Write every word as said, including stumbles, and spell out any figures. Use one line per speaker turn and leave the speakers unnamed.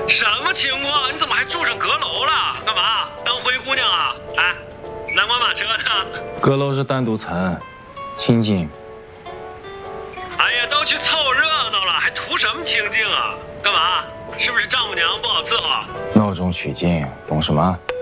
什么情况？你怎么还住上阁楼了？干嘛？当灰姑娘啊？哎，南瓜马车呢？
阁楼是单独层，清静。
哎呀，都去凑热闹了，还图什么清静啊？干嘛？是不是丈母娘不好伺候？
闹中取静，懂什么？